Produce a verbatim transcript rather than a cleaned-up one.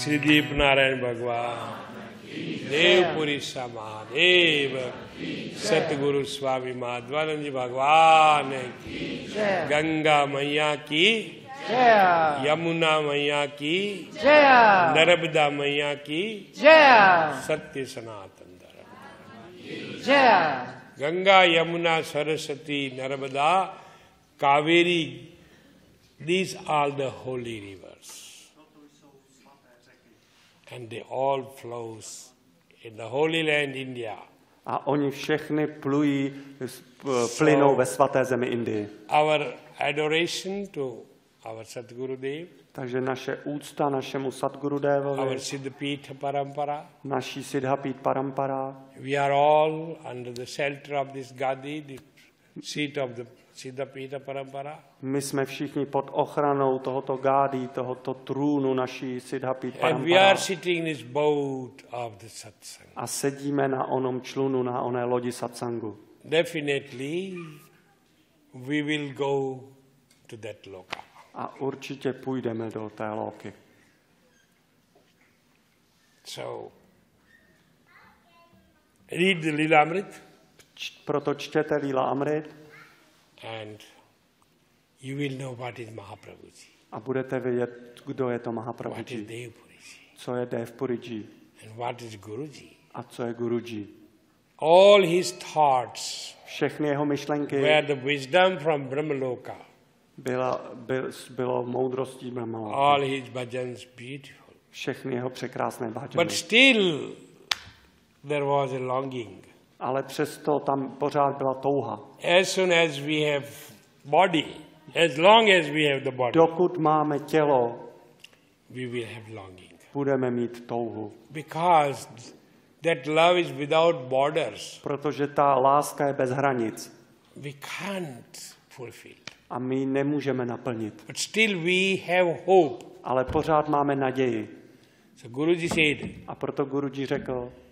श्री दीप नारायण भगवान, देवपुरी महादेव, सतगुरु स्वामी माधवानंद जी भगवान की, गंगा मैया की, यमुना मैया की, नर्मदा मैया की, सत्य सनातन धर्म। गंगा यमुना सरस्वती नर्मदा Kaveri, these are the holy rivers, and they all flows in the holy land India. A oni všechny plují, plynou ve svaté zemi Indii. Our adoration to our Sadgurudev, takže naše úcta našemu Sadgurudevovi, our Siddhapita Parampara, naší Siddhapita Parampara. We are all under the shelter of this Gadi, the seat of the Siddhapita Parampara. My jsme všichni pod ochranou tohoto gády, tohoto trůnu naší Siddhapita Parampara. And we are sitting in this boat of the satsang. A sedíme na onom člunu, na oné lodi satsangu. Definitely we will go to that loka. A určitě půjdeme do té loky. So, read the Lila Amrit. Proto čtěte Lila Amrit. And you will know what is Mahaprabhuji. A budete vědět, kdo je to Mahaprabhuji. What is Devpuriji. Co je Devpuriji. And what is Guruji. A co je Guruji. All his thoughts, všechny jeho myšlenky, were the wisdom from Brahmaloka. Byla, byl, bylo moudrostí Brahmaloka. All his bhajans beautiful. Všechny jeho překrásné bhajany. But still there was a longing. Ale přesto tam pořád byla touha. As soon as we have body, as long as we have the body, dokud máme tělo, we will have longing. Budeme mít touhu. Because that love is without borders. Protože ta láska je bez hranic. We can't fulfill. A my ji nemůžeme naplnit. But still we have hope. Ale pořád máme naději. So Guruji said, a proto Guruji řekl,